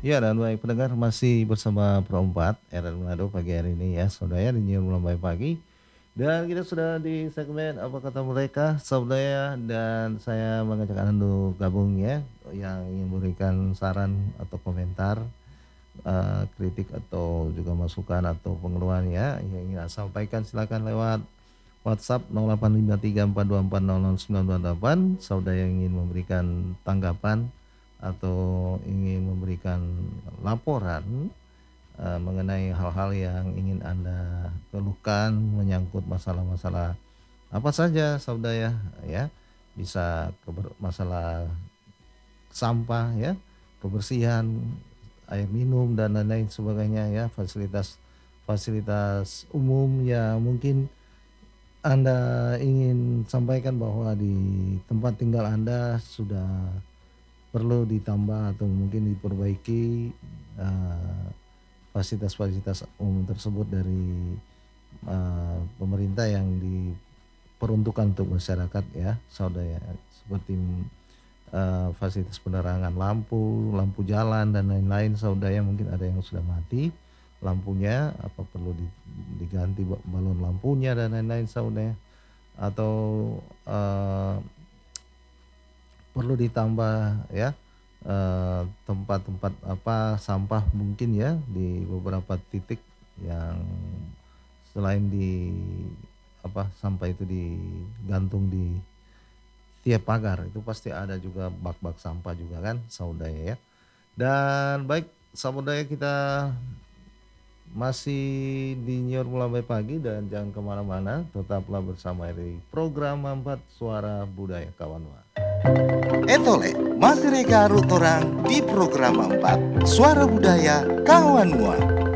Ya dan baik pendengar masih bersama Pro 4 RR Manado pagi hari ini ya saudara di New Mulai Pagi. Dan kita sudah di segmen apa kata mereka saudara dan saya mengajak Anda untuk gabung ya yang ingin memberikan saran atau komentar, kritik atau juga masukan atau pengeluhan ya yang ingin Anda sampaikan silakan lewat WhatsApp 085342400928 saudara yang ingin memberikan tanggapan atau ingin memberikan laporan, mengenai hal-hal yang ingin Anda keluhkan menyangkut masalah-masalah apa saja saudara ya, bisa masalah sampah ya, kebersihan, air minum dan lain-lain sebagainya ya, fasilitas fasilitas umum yang mungkin Anda ingin sampaikan bahwa di tempat tinggal Anda sudah perlu ditambah atau mungkin diperbaiki, fasilitas-fasilitas umum tersebut dari, pemerintah yang diperuntukkan untuk masyarakat ya, saudara ya. Seperti, fasilitas penerangan lampu, lampu jalan dan lain-lain saudara ya, mungkin ada yang sudah mati lampunya, apa perlu diganti balon lampunya dan lain-lain saudara ya. Atau, perlu ditambah ya, tempat-tempat apa, sampah mungkin ya di beberapa titik yang selain di apa, sampah itu digantung di tiap pagar, itu pasti ada juga bak-bak sampah juga kan saudara ya. Dan baik saudara kita masih di Nyor Mulai Pagi dan jangan kemana-mana, tetaplah bersama dari program 4 Suara Budaya Kawanwa. Etole, masih reka arut orang di program 4 Suara Budaya Kawan Mua.